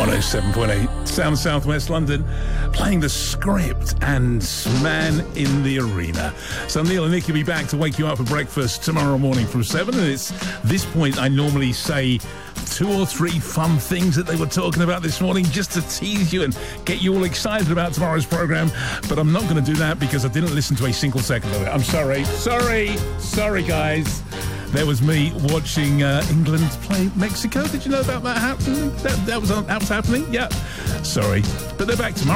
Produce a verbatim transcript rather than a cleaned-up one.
one oh seven point eight Sound Southwest London, playing The Script and Man in the Arena. So Neil and Nick will be back to wake you up for breakfast tomorrow morning from seven, and it's this point I normally say two or three fun things that they were talking about this morning just to tease you and get you all excited about tomorrow's programme, but I'm not going to do that because I didn't listen to a single second of it. I'm sorry. Sorry. Sorry, guys. There was me watching uh, England play Mexico. Did you know about that happening? That, that, was, that was happening? Yeah. Sorry. But they're back tomorrow.